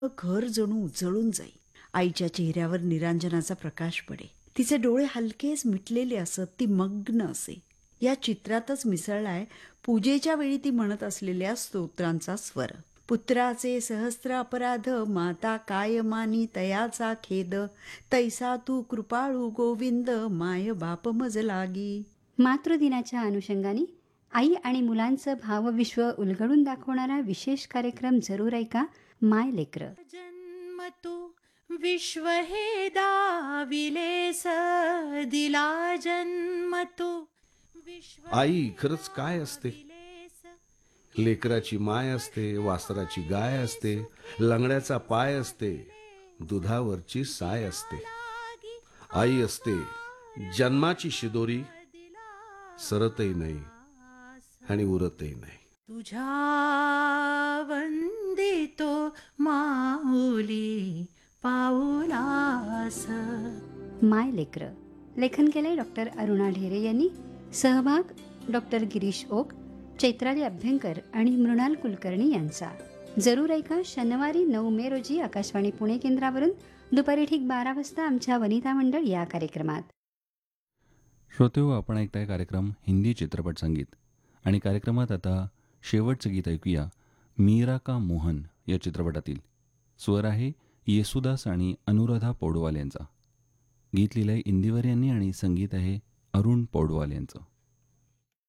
घर जणू उजळून जाई. आईच्या चेहऱ्यावर निरांजनाचा प्रकाश पडे. तिचे डोळे हलकेच मिटलेले असत. ती मग्न असे. या चित्रातच मिसळलाय पूजेच्या वेळी ती म्हणत असलेल्या स्तोत्रांचा स्वर. पुत्राचे सहस्त्र अपराध, माता काय मानी तयाचा खेद, तैसा तू कृपाळू गोविंद, माय बाप मज लागी. मातृदिनाच्या अनुषंगाने आई आणि मुलांचं भावविश्व उलगडून दाखवणारा विशेष कार्यक्रम जरूर ऐका. माय लेकरं. जन्म तू विश्व हे दाविलेस, दिला जन्म तू विश्व आई खरंच काय असते? दाविलेस. लेकराची माय असते, वासराची गाय असते, लंगड्याचा पाय असते, दुधावरची साय असते. आई असते जन्माची शिदोरी, सरतही नाही आणि उरतही नाही. तुझ्या वंदितो माऊली पाऊलास. माय लेकरं. लेखन केले डॉक्टर अरुणा ढेरे यांनी. सहभाग डॉक्टर गिरीश ओक, चैत्राली अभ्यंकर आणि मृणाल कुलकर्णी यांचा. जरूर ऐका शनिवारी 9 मे रोजी आकाशवाणी पुणे केंद्रावरून दुपारी ठीक 12 वाजता आमच्या वनिता मंडळ या कार्यक्रमात. श्रोतेहो, आपण ऐकताय कार्यक्रम हिंदी चित्रपट संगीत आणि कार्यक्रमात आता शेवटचं गीत ऐकूया. मीरा का मोहन या चित्रपटातील. स्वर आहे येसुदास आणि अनुराधा पौडवाल यांचा. गीत लिहिलंय इंदिवर यांनी आणि संगीत आहे अरुण पौडवाल यांचं.